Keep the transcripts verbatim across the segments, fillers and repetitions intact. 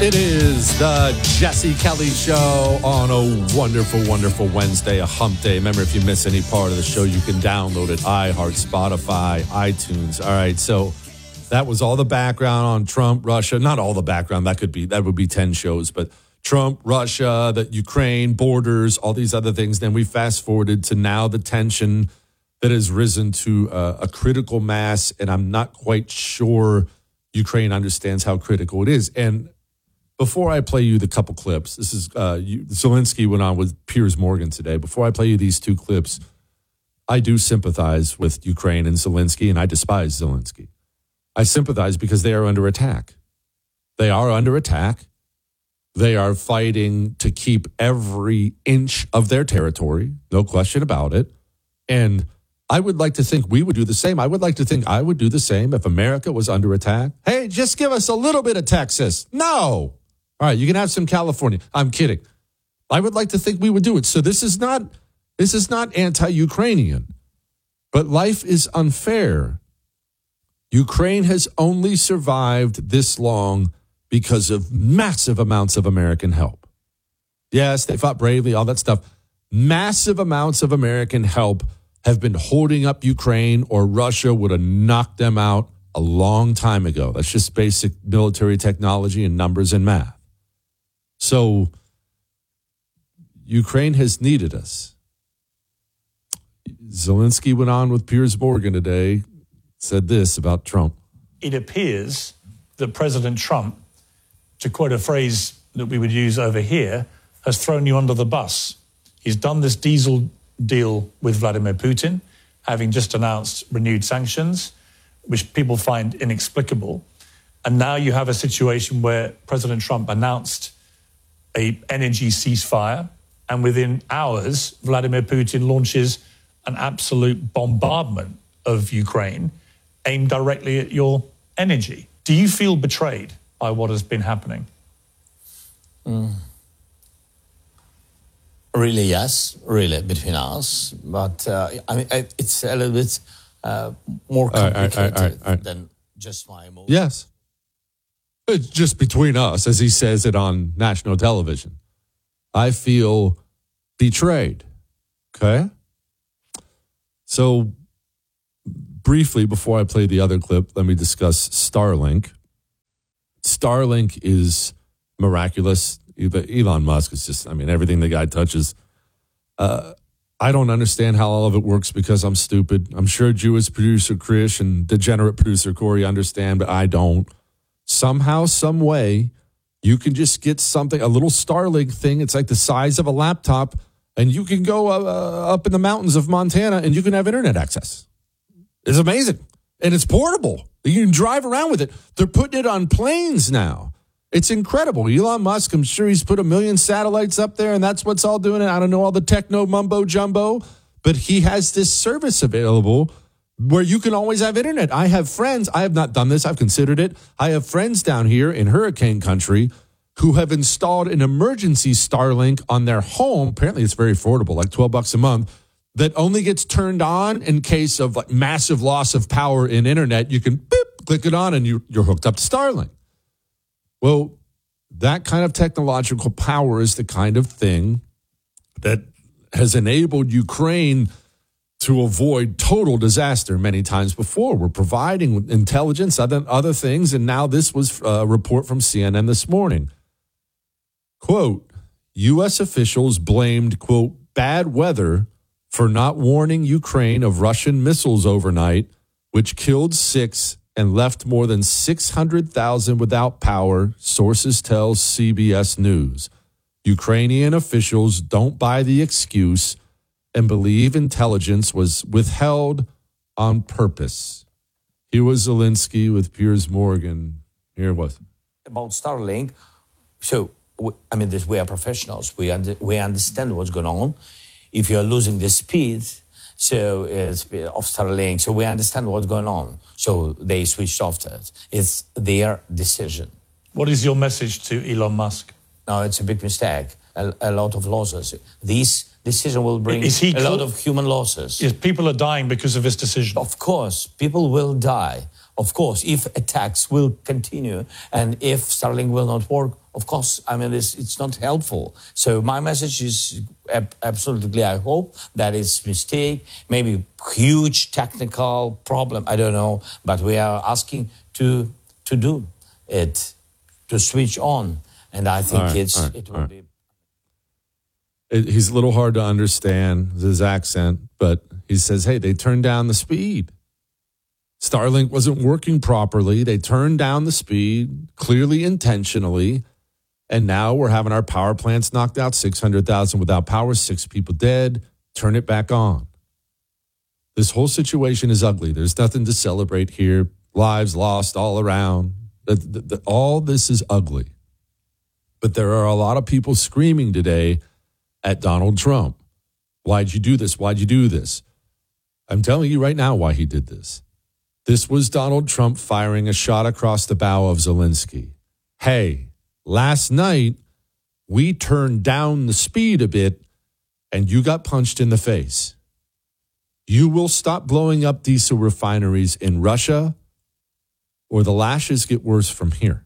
It is the Jesse Kelly Show on a wonderful, wonderful Wednesday, a hump day. Remember, if you miss any part of the show, you can download it, iHeart, Spotify, iTunes. All right, so that was all the background on Trump, Russia. Not all the background. That could be, that would be ten shows, but Trump, Russia, the Ukraine, borders, all these other things. Then we fast forwarded to now the tension that has risen to a, a critical mass, and I'm not quite sure Ukraine understands how critical it is. And before I play you the couple clips, this is uh, you, Zelensky went on with Piers Morgan today. Before I play you these two clips, I do sympathize with Ukraine and Zelensky, and I despise Zelensky. I sympathize because they are under attack. They are under attack. They are fighting to keep every inch of their territory, no question about it. And I would like to think we would do the same. I would like to think I would do the same if America was under attack. Hey, just give us a little bit of Texas. No. All right, you can have some California. I'm kidding. I would like to think we would do it. So this is not this is not anti-Ukrainian, but life is unfair. Ukraine has only survived this long because of massive amounts of American help. Yes, they fought bravely, all that stuff. Massive amounts of American help have been holding up Ukraine, or Russia would have knocked them out a long time ago. That's just basic military technology and numbers and math. So Ukraine has needed us. Zelensky went on with Piers Morgan today, said this about Trump. It appears that President Trump, to quote a phrase that we would use over here, has thrown you under the bus. He's done this diesel deal with Vladimir Putin, having just announced renewed sanctions, which people find inexplicable. And now you have a situation where President Trump announced a energy ceasefire, and within hours, Vladimir Putin launches an absolute bombardment of Ukraine aimed directly at your energy. Do you feel betrayed by what has been happening? Mm. Really, yes, really, between us. But uh, I mean, it's a little bit uh, more complicated all right, all right, all right, all right. than just my emotions. Yes. It's just between us, as he says it on national television. I feel betrayed. Okay? So, briefly, before I play the other clip, let me discuss Starlink. Starlink is miraculous. Elon Musk is just, I mean, everything the guy touches. Uh, I don't understand how all of it works because I'm stupid. I'm sure Jewish producer Krish and degenerate producer Corey understand, but I don't. Somehow, some way, you can just get something, a little Starlink thing. It's like the size of a laptop, and you can go uh, up in the mountains of Montana and you can have internet access. It's amazing. And it's portable. You can drive around with it. They're putting it on planes now. It's incredible. Elon Musk, I'm sure he's put a million satellites up there, and that's what's all doing it. I don't know all the techno mumbo jumbo, but he has this service available where you can always have internet. I have friends. I have not done this. I've considered it. I have friends down here in hurricane country who have installed an emergency Starlink on their home. Apparently, it's very affordable, like twelve bucks a month, that only gets turned on in case of like massive loss of power in internet. You can boop, click it on, and you, you're hooked up to Starlink. Well, that kind of technological power is the kind of thing that has enabled Ukraine to avoid total disaster many times before. We're providing intelligence, other, other things, and now this was a report from C N N this morning. Quote, U S officials blamed, quote, bad weather for not warning Ukraine of Russian missiles overnight, which killed six and left more than six hundred thousand without power, sources tell C B S News. Ukrainian officials don't buy the excuse and believe intelligence was withheld on purpose. Here was Zelensky with Piers Morgan. Here it was. About Starlink, so, I mean, this, we are professionals. We, under, we understand what's going on. If you're losing the speed, so it's of Starlink, so we understand what's going on. So they switched off to it. It's their decision. What is your message to Elon Musk? No, it's a big mistake. A, a lot of losses. This decision will bring is he a cl- lot of human losses. Yes, people are dying because of his decision. Of course, people will die. of course, if attacks will continue and if Starlink will not work, of course, I mean, it's, it's not helpful. So my message is ab- absolutely, I hope that it's a mistake, maybe huge technical problem, I don't know, but we are asking to to do it, to switch on. And I think right, it's right, it will right. be... It, he's a little hard to understand, his accent, but he says, hey, they turned down the speed. Starlink wasn't working properly. They turned down the speed, clearly intentionally, and now we're having our power plants knocked out, six hundred thousand without power, six people dead. Turn it back on. This whole situation is ugly. There's nothing to celebrate here. Lives lost all around. The, the, the, all this is ugly. But there are a lot of people screaming today at Donald Trump. Why'd you do this? Why'd you do this? I'm telling you right now why he did this. This was Donald Trump firing a shot across the bow of Zelensky. Hey, last night we turned down the speed a bit and you got punched in the face. You will stop blowing up diesel refineries in Russia or the lashes get worse from here.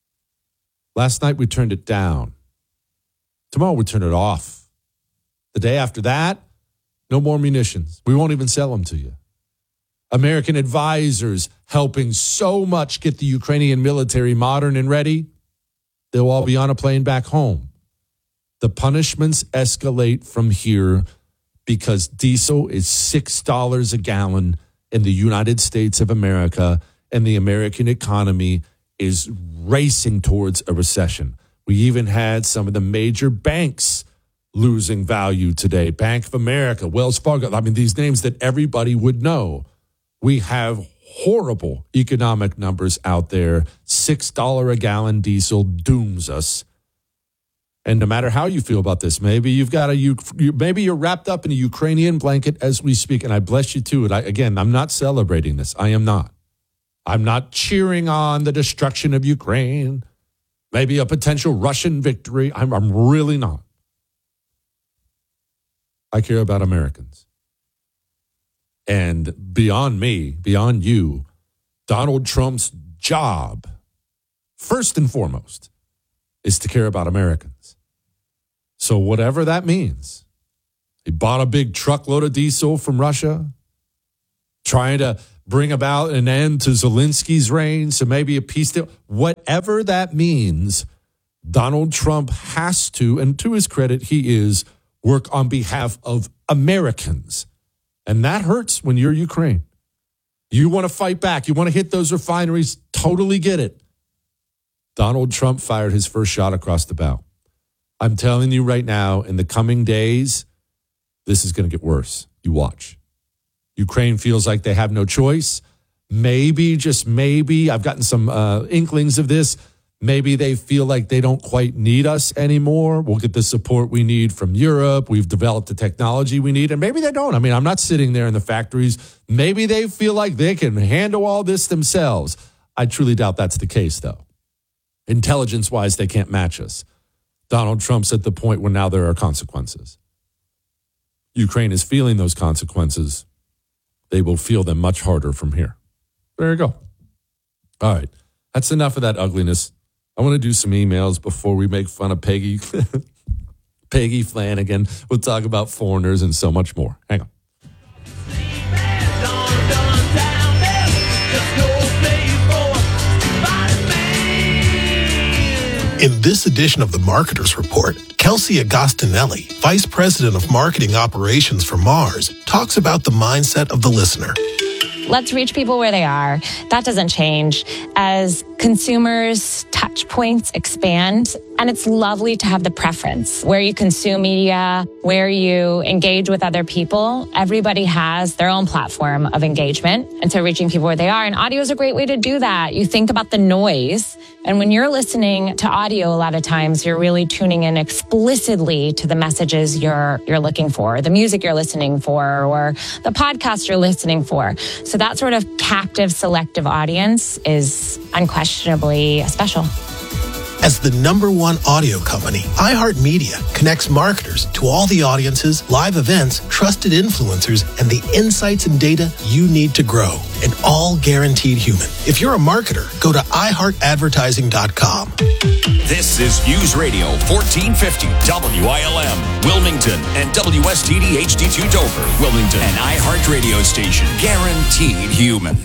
Last night we turned it down. Tomorrow we turn it off. The day after that, no more munitions. We won't even sell them to you. American advisors helping so much get the Ukrainian military modern and ready, they'll all be on a plane back home. The punishments escalate from here because diesel is six dollars a gallon in the United States of America, and the American economy is racing towards a recession. We even had some of the major banks losing value today. Bank of America, Wells Fargo. I mean, these names that everybody would know. We have horrible economic numbers out there. six dollars a gallon diesel dooms us. And no matter how you feel about this, maybe you've got a, maybe you're wrapped up in a Ukrainian blanket as we speak, and I bless you to it. I, again, I'm not celebrating this. I am not. I'm not cheering on the destruction of Ukraine, maybe a potential Russian victory. I'm, I'm really not. I care about Americans. And beyond me, beyond you, Donald Trump's job, first and foremost, is to care about Americans. So whatever that means, he bought a big truckload of diesel from Russia, trying to bring about an end to Zelensky's reign, so maybe a peace deal. Whatever that means, Donald Trump has to, and to his credit, he is, work on behalf of Americans. And that hurts when you're Ukraine. You want to fight back. You want to hit those refineries. Totally get it. Donald Trump fired his first shot across the bow. I'm telling you right now, in the coming days, this is going to get worse. You watch. Ukraine feels like they have no choice. Maybe, just maybe, I've gotten some uh, inklings of this. Maybe they feel like they don't quite need us anymore. We'll get the support we need from Europe. We've developed the technology we need. And maybe they don't. I mean, I'm not sitting there in the factories. Maybe they feel like they can handle all this themselves. I truly doubt that's the case, though. Intelligence-wise, they can't match us. Donald Trump's at the point where now there are consequences. Ukraine is feeling those consequences. They will feel them much harder from here. There you go. All right. That's enough of that ugliness. I want to do some emails before we make fun of Peggy, Peggy Flanagan. We'll talk about foreigners and so much more. Hang on. In this edition of the Marketer's Report, Kelsey Agostinelli, Vice President of Marketing Operations for Mars, talks about the mindset of the listener. Let's reach people where they are. That doesn't change. As consumers' touch points expand, and it's lovely to have the preference where you consume media, where you engage with other people. Everybody has their own platform of engagement. And so reaching people where they are. And audio is a great way to do that. You think about the noise. And when you're listening to audio, a lot of times you're really tuning in explicitly to the messages you're you're looking for, the music you're listening for, or the podcast you're listening for. So that sort of captive, selective audience is unquestionably special. As the number one audio company, iHeartMedia connects marketers to all the audiences, live events, trusted influencers, and the insights and data you need to grow. And all guaranteed human. If you're a marketer, go to i heart advertising dot com. This is News Radio fourteen fifty W I L M, Wilmington, and W S T D H D two Dover, Wilmington, an iHeart radio station. Guaranteed human.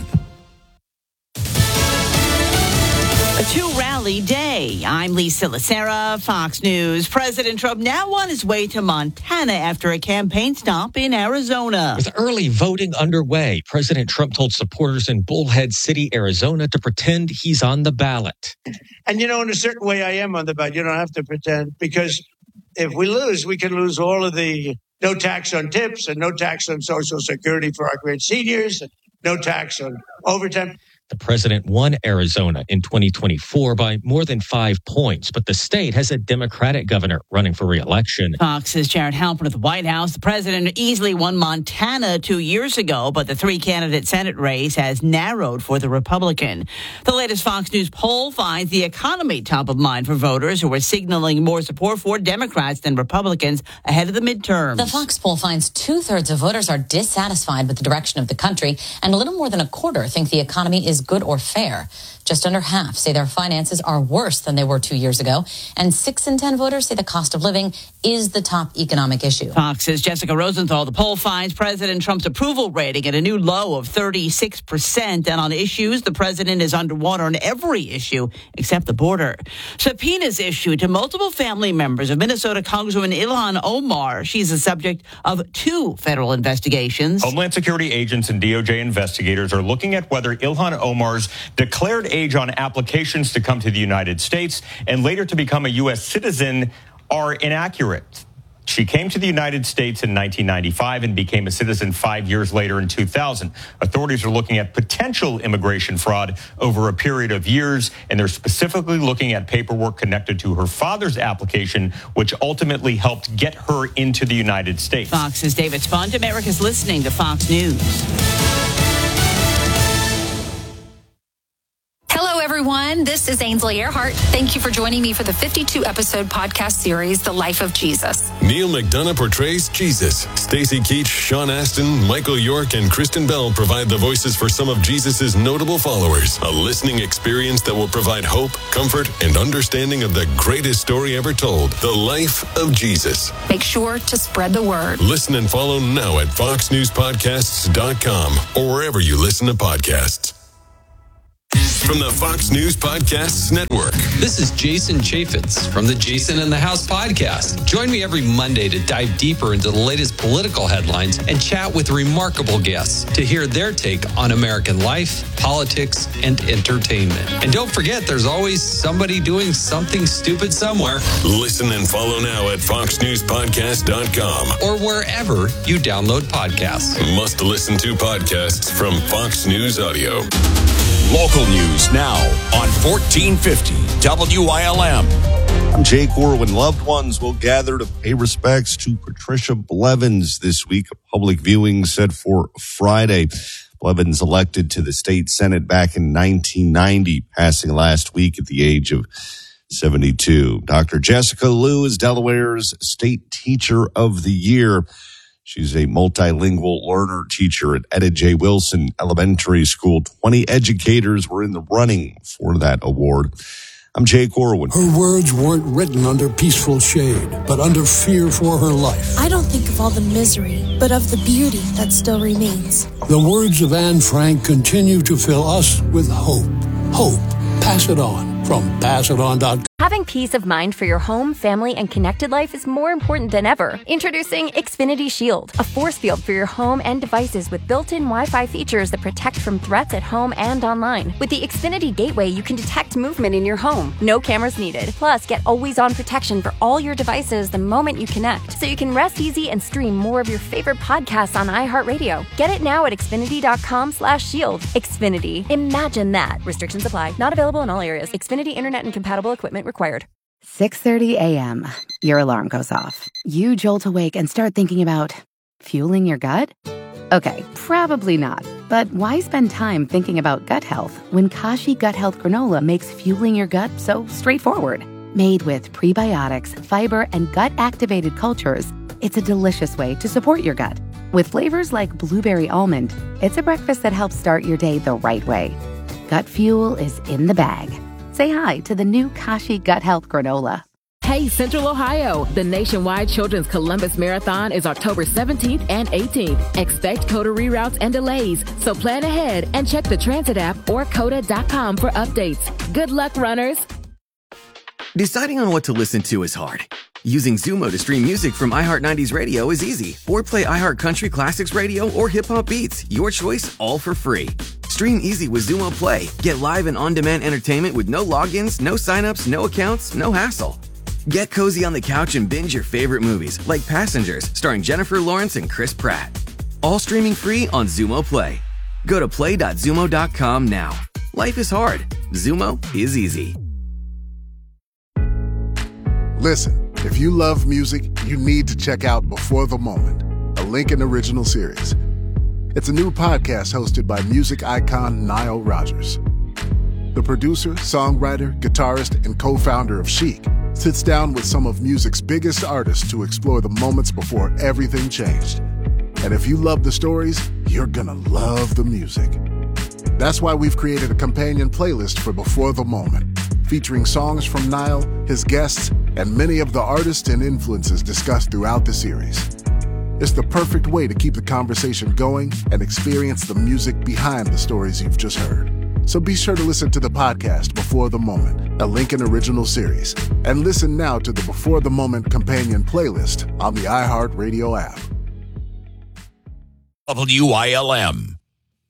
A two-rally day. I'm Lisa Lacera, Fox News. President Trump now on his way to Montana after a campaign stop in Arizona. With early voting underway, President Trump told supporters in Bullhead City, Arizona, to pretend he's on the ballot. And, you know, in a certain way, I am on the ballot. You don't have to pretend, because if we lose, we can lose all of the no tax on tips and no tax on Social Security for our great seniors, and no tax on overtime. The president won Arizona in twenty twenty-four by more than five points, but the state has a Democratic governor running for re-election. Fox's Jared Halpern at the White House. The president easily won Montana two years ago, but the three-candidate Senate race has narrowed for the Republican. The latest Fox News poll finds the economy top of mind for voters who are signaling more support for Democrats than Republicans ahead of the midterms. The Fox poll finds two-thirds of voters are dissatisfied with the direction of the country, and a little more than a quarter think the economy is good or fair. Just under half say their finances are worse than they were two years ago, and six in ten voters say the cost of living is the top economic issue. Fox's Jessica Rosenthal. The poll finds President Trump's approval rating at a new low of thirty-six percent, and on issues, the president is underwater on every issue except the border. Subpoenas issued to multiple family members of Minnesota Congresswoman Ilhan Omar. She's the subject of two federal investigations. Homeland Security agents and D O J investigators are looking at whether Ilhan Omar's declared age on applications to come to the United States and later to become a U S citizen are inaccurate. She came to the United States in nineteen ninety-five and became a citizen five years later in two thousand. Authorities are looking at potential immigration fraud over a period of years, and they're specifically looking at paperwork connected to her father's application, which ultimately helped get her into the United States. Fox's David Spunt. America's listening to Fox News. Hello, everyone. This is Ainsley Earhart. Thank you for joining me for the fifty-two episode podcast series, The Life of Jesus. Neil McDonough portrays Jesus. Stacey Keach, Sean Astin, Michael York, and Kristen Bell provide the voices for some of Jesus' notable followers. A listening experience that will provide hope, comfort, and understanding of the greatest story ever told, The Life of Jesus. Make sure to spread the word. Listen and follow now at fox news podcasts dot com or wherever you listen to podcasts. From the Fox News Podcasts Network. This is Jason Chaffetz from the Jason in the House podcast. Join me every Monday to dive deeper into the latest political headlines and chat with remarkable guests to hear their take on American life, politics, and entertainment. And don't forget, there's always somebody doing something stupid somewhere. Listen and follow now at fox news podcast dot com or wherever you download podcasts. Must listen to podcasts from Fox News Audio. Local news now on fourteen fifty W I L M. I'm Jay Corwin. Loved ones will gather to pay respects to Patricia Blevins this week. A public viewing set for Friday. Blevins elected to the state Senate back in nineteen ninety, passing last week at the age of seventy-two. Doctor Jessica Liu is Delaware's State Teacher of the Year. She's a multilingual learner teacher at Etta J. Wilson Elementary School. twenty educators were in the running for that award. I'm Jay Corwin. Her words weren't written under peaceful shade, but under fear for her life. I don't think of all the misery, but of the beauty that still remains. The words of Anne Frank continue to fill us with hope. Hope. Pass it on from pass it on dot com. Having peace of mind for your home, family, and connected life is more important than ever. Introducing Xfinity Shield, a force field for your home and devices with built-in Wi-Fi features that protect from threats at home and online. With the Xfinity Gateway, you can detect movement in your home. No cameras needed. Plus, get always-on protection for all your devices the moment you connect, so you can rest easy and stream more of your favorite podcasts on iHeartRadio. Get it now at xfinity dot com slash shield. Xfinity. Imagine that. Restrictions apply. Not available in all areas. Xfinity Internet and compatible equipment required. six thirty a.m. Your alarm goes off. You jolt awake and start thinking about fueling your gut? Okay, probably not. But why spend time thinking about gut health when Kashi Gut Health Granola makes fueling your gut so straightforward? Made with prebiotics, fiber, and gut-activated cultures, it's a delicious way to support your gut. With flavors like blueberry almond, it's a breakfast that helps start your day the right way. Gut fuel is in the bag. Say hi to the new Kashi Gut Health Granola. Hey, Central Ohio! The nationwide Children's Columbus Marathon is October seventeenth and eighteenth. Expect COTA reroutes and delays, so plan ahead and check the Transit app or coda dot com for updates. Good luck, runners! Deciding on what to listen to is hard. Using Zumo to stream music from iHeart nineties Radio is easy. Or play iHeart Country Classics Radio or Hip Hop Beats. Your choice, all for free. Stream easy with Zumo Play. Get live and on-demand entertainment with no logins, no signups, no accounts, no hassle. Get cozy on the couch and binge your favorite movies, like Passengers, starring Jennifer Lawrence and Chris Pratt. All streaming free on Zumo Play. Go to play dot zumo dot com now. Life is hard. Zumo is easy. Listen, if you love music, you need to check out Before the Moment, a Lincoln original series. It's a new podcast hosted by music icon Nile Rodgers. The producer, songwriter, guitarist, and co-founder of Chic sits down with some of music's biggest artists to explore the moments before everything changed. And if you love the stories, you're gonna love the music. That's why we've created a companion playlist for Before the Moment, featuring songs from Nile, his guests, and many of the artists and influences discussed throughout the series. It's the perfect way to keep the conversation going and experience the music behind the stories you've just heard. So be sure to listen to the podcast Before the Moment, a Lincoln original series, and listen now to the Before the Moment companion playlist on the iHeartRadio app. W I L M.